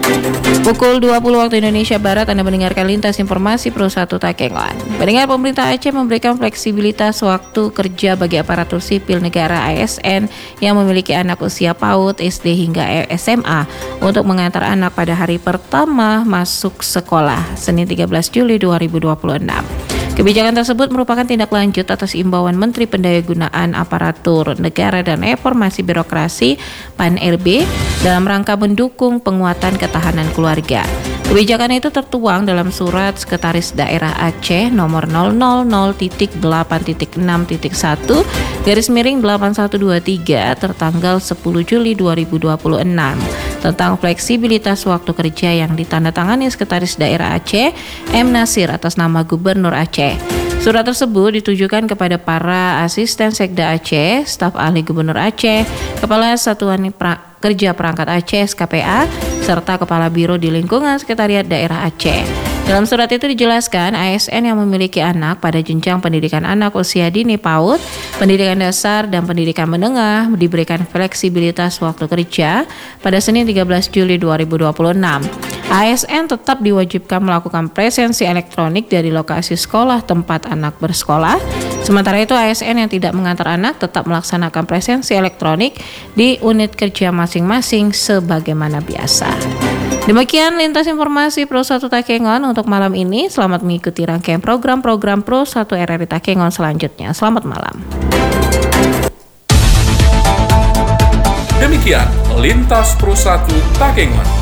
Pukul 20 waktu Indonesia Barat, Anda mendengarkan Lintas Informasi Pro 1 Takengon. Pendengar, pemerintah Aceh memberikan fleksibilitas waktu kerja bagi aparatur sipil negara ASN yang memiliki anak usia PAUD, SD hingga SMA untuk mengantar anak pada hari pertama masuk sekolah, Senin 13 Juli 2026. Kebijakan tersebut merupakan tindak lanjut atas imbauan Menteri Pendayagunaan Aparatur Negara dan Reformasi Birokrasi (PAN-RB) dalam rangka mendukung penguatan ketahanan keluarga. Kebijakan itu tertuang dalam surat Sekretaris Daerah Aceh nomor 000.6.1/8123 tertanggal 10 Juli 2026 tentang fleksibilitas waktu kerja yang ditandatangani Sekretaris Daerah Aceh M. Nasir atas nama Gubernur Aceh. Surat tersebut ditujukan kepada para asisten Sekda Aceh, staf ahli Gubernur Aceh, Kepala Satuan Kerja Perangkat Aceh (SKPA), serta Kepala Biro di lingkungan Sekretariat Daerah Aceh. Dalam surat itu dijelaskan ASN yang memiliki anak pada jenjang pendidikan anak usia dini PAUD, pendidikan dasar dan pendidikan menengah diberikan fleksibilitas waktu kerja pada Senin 13 Juli 2026. ASN tetap diwajibkan melakukan presensi elektronik dari lokasi sekolah tempat anak bersekolah. Sementara itu ASN yang tidak mengantar anak tetap melaksanakan presensi elektronik di unit kerja masing-masing sebagaimana biasa. Demikian Lintas Informasi Pro 1 Takengon untuk malam ini. Selamat mengikuti rangkaian program-program Pro 1 RRI Takengon selanjutnya. Selamat malam. Demikian Lintas Pro 1 Takengon.